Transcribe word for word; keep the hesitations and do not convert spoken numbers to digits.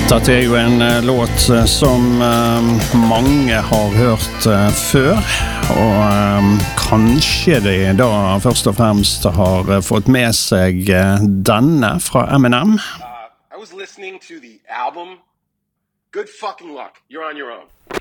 Dette er jo en uh, låt uh, som uh, mange har hørt uh, før, og um, kanskje de da først og fremst har uh, fått med seg uh, denne fra Eminem. Uh, I was listening to the album. Good fucking luck. You're on your own.